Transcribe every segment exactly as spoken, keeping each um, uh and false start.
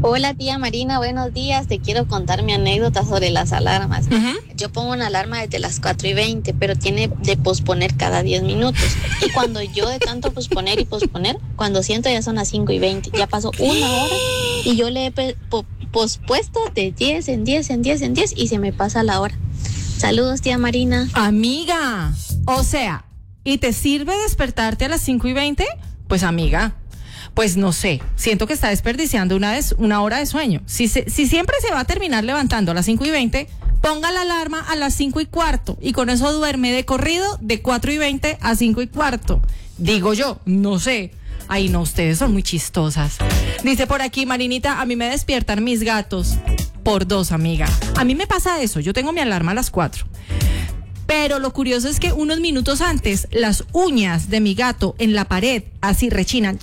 Hola tía Marina, buenos días. Te quiero contar mi anécdota sobre las alarmas. Uh-huh. Yo pongo una alarma desde las cuatro y veinte, pero tiene de posponer cada diez minutos. Y cuando yo de tanto posponer y posponer, cuando siento ya son las cinco y veinte, ya pasó una hora y yo le he pe- po- pospuesto de diez en diez en diez en diez y se me pasa la hora. Saludos tía Marina. Amiga, o sea, ¿y te sirve despertarte a las cinco y veinte? Pues amiga, pues no sé, siento que está desperdiciando una, des, una hora de sueño. Si, se, si siempre se va a terminar levantando a las cinco y veinte, ponga la alarma a las cinco y cuarto y con eso duerme de corrido de cuatro y veinte a cinco y cuarto. Digo yo, no sé. Ay, no, ustedes son muy chistosas. Dice por aquí, Marinita, a mí me despiertan mis gatos por dos, amiga. A mí me pasa eso, yo tengo mi alarma a las cuatro. Pero lo curioso es que unos minutos antes, las uñas de mi gato en la pared así rechinan.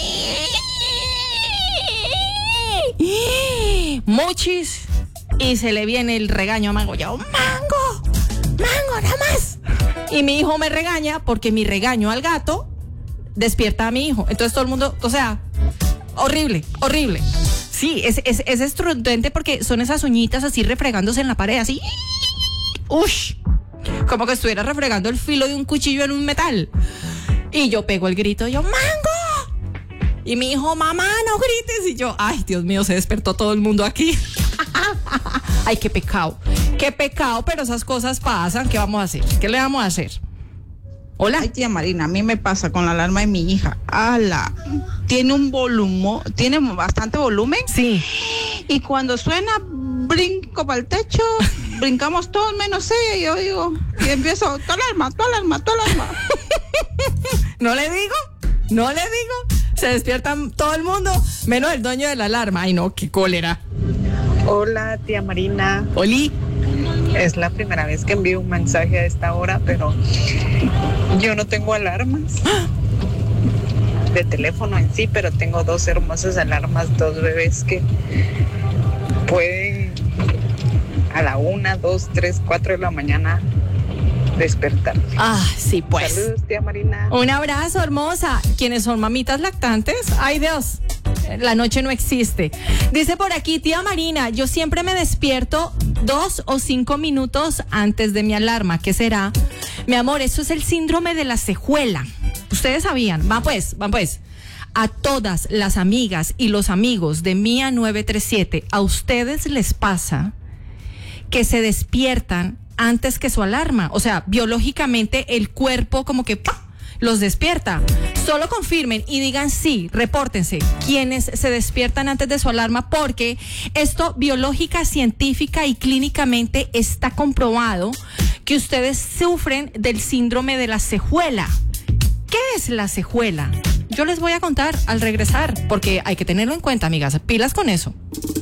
Mochis. Y se le viene el regaño a Mango. Yo, Mango, Mango, nada más. Y mi hijo me regaña porque mi regaño al gato despierta a mi hijo. Entonces todo el mundo, o sea, horrible, horrible. Sí, es, es, es estruendente porque son esas uñitas así refregándose en la pared, así. Ush. Como que estuviera refregando el filo de un cuchillo en un metal. Y yo pego el grito, yo, ¡Mango! Y mi hijo, mamá, no grites. Y yo, ay, Dios mío, se despertó todo el mundo aquí. Ay, qué pecado. Qué pecado, pero esas cosas pasan. ¿Qué vamos a hacer? ¿Qué le vamos a hacer? Hola. Ay, tía Marina, a mí me pasa con la alarma de mi hija. ¡Hala! Tiene un volumen, tiene bastante volumen. Sí. Y cuando suena, brinco para el techo, brincamos todos menos ella. Y yo digo, y empiezo, tu alarma, tu alarma, tu alarma. ¿No le digo? ¿No le digo? Se despiertan todo el mundo, menos el dueño de la alarma. Ay, no, qué cólera. Hola, tía Marina. Oli. Es la primera vez que envío un mensaje a esta hora, pero yo no tengo alarmas de teléfono en sí, pero tengo dos hermosas alarmas, dos bebés que pueden a la una, dos, tres, cuatro de la mañana despertar. Ah, sí, pues. Saludos, tía Marina. Un abrazo, hermosa. ¿Quiénes son mamitas lactantes? Ay, Dios. La noche no existe. Dice por aquí, tía Marina, yo siempre me despierto dos o cinco minutos antes de mi alarma. ¿Qué será? Mi amor, eso es el síndrome de la cejuela. Ustedes sabían. Va pues, va pues. A todas las amigas y los amigos de Mía nueve tres siete, ¿a ustedes les pasa que se despiertan antes que su alarma? O sea, biológicamente el cuerpo como que ¡pah!, los despierta. Solo confirmen y digan sí, repórtense quienes se despiertan antes de su alarma, porque esto biológica, científica y clínicamente está comprobado que ustedes sufren del síndrome de la cejuela. ¿Qué es la cejuela? Yo les voy a contar al regresar, porque hay que tenerlo en cuenta, amigas. Pilas con eso.